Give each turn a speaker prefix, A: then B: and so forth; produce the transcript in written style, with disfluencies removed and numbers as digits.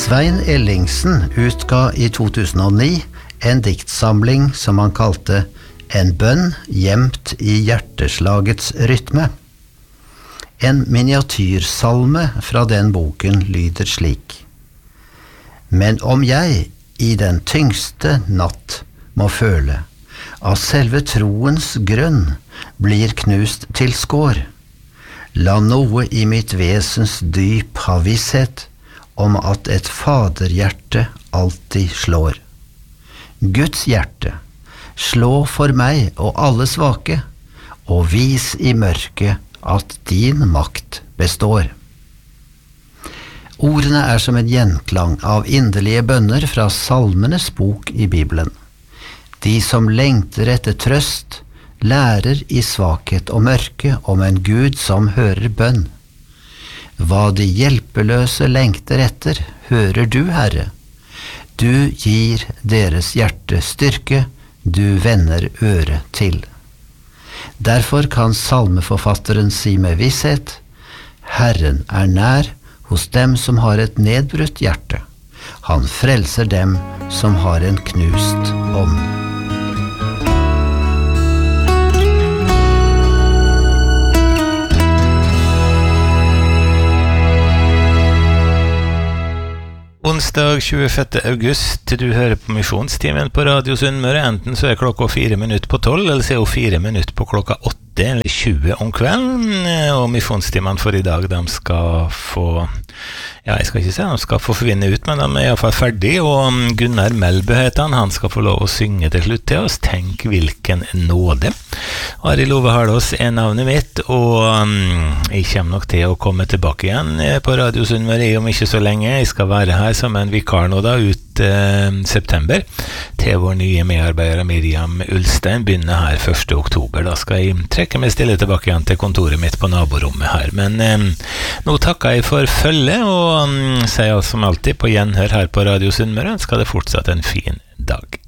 A: Svein Ellingsen utga i 2009 en diktsamling som han kalte «En bønn gjemt i hjerteslagets rytme». En miniatyrsalme fra den boken lyder slik: «Men om jeg i den tyngste natt må føle at selve troens grunn blir knust til skår, la noe i mitt vesens dyp ha visshet om at et faderhjerte alltid slår. Guds hjerte, slå for meg og alle svake, og vis i mørket at din makt består.» Ordene er som en gjenklang av inderlige bønner fra Salmenes bok i Bibelen. De som lengter etter trøst, lærer i svakhet og mørke om en Gud som hører bønn. Hva de hjelpeløse lengter etter, hører du, Herre. Du gir deres hjerte styrke, du vender øret til. Derfor kan salmeforfatteren si med visshet: Herren er nær hos dem som har et nedbrutt hjerte. Han frelser dem som har en knust ånd.
B: Onsdag 25. august, du hører på Misjonstimen på Radio Sunnmøre. Enten så er klokka 4 minutter på 12, eller så er 4 minutter på klokka 8 eller 20 om kvelden. Og Misjonstimen for i dag, de skal få, jeg skal ikke si de skal få forvinne ut, men de er i hvert fall ferdig. Og Gunnar Melbø heter han skal få lov å synge til slutt til oss. Tenk hvilken nåde. Arild Ove Harlås er navnet mitt, og jeg kommer nok til å komme tilbake igjen på Radio Sunnmøre om ikke så lenge. Jeg skal være her som en vikar nå da, ut september, til vår nye medarbeider Miriam Ulstein begynner her 1. oktober. Da skal jeg trekke meg stille tilbake igjen til kontoret mitt på naborommet her. Men nå takker jeg for følge, og sier som alltid på gjenhør her på Radio Sunnmøre. Skal det fortsatt en fin dag.